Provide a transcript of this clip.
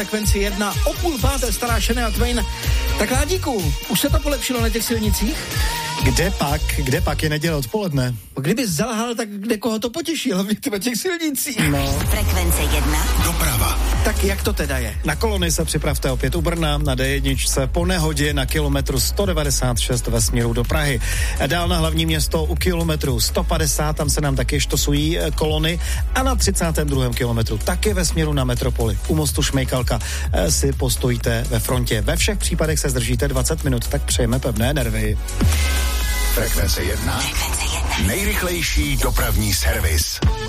Frekvenci 1, o 4:30 stará Shania Twain. Tak Ládíku, už se to polepšilo na těch silnicích? Kde pak je neděle odpoledne? Kdyby zalhal, tak kde koho to potěší, hlavně na těch silnicích. No. Frekvence 1. Doprava. Tak jak to teda je? Na kolony se připravte opět u Brna, na D1 po nehodě na kilometru 196 ve směru do Prahy. Dál na hlavní město u kilometru 150, tam se nám taky štosují kolony a na 32. kilometru taky ve směru na metropoli. U mostu Šmejkalka si postojíte ve frontě. Ve všech případech se zdržíte 20 minut, tak přejeme pevné nervy. Frekvence 1. Nejrychlejší dopravní servis.